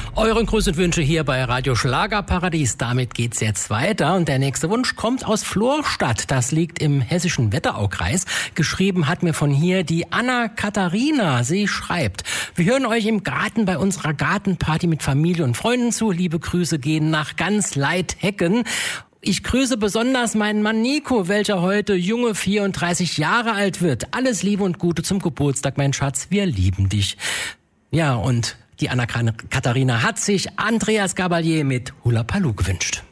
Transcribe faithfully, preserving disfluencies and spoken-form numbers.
Euren Gruß und Wünsche hier bei Radio Schlagerparadies. Damit geht's jetzt weiter. Und der nächste Wunsch kommt aus Florstadt. Das liegt im hessischen Wetteraukreis. Geschrieben hat mir von hier die Anna-Katharina. Sie schreibt: Wir hören euch im Garten bei unserer Gartenparty mit Familie und Freunden zu. Liebe Grüße gehen nach ganz Leidhecken. Ich grüße besonders meinen Mann Nico, welcher heute junge vierunddreißig Jahre alt wird. Alles Liebe und Gute zum Geburtstag, mein Schatz. Wir lieben dich. Ja, und die Anna-Katharina hat sich Andreas Gabalier mit Hula Paloo gewünscht.